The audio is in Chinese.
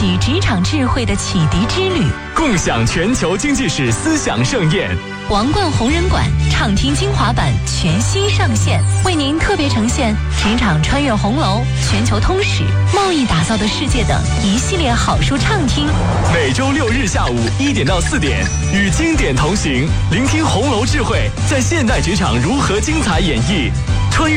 起职场智慧的启迪之旅， 共享全球经济史思想盛宴。 王冠红人馆畅听精华版全新上线，为您特别呈现职场穿越红楼、全球通史、贸易打造的世界等一系列好书畅听。 每周6日下午1点到4点，与经典同行，聆听红楼智慧在现代职场如何精彩演绎。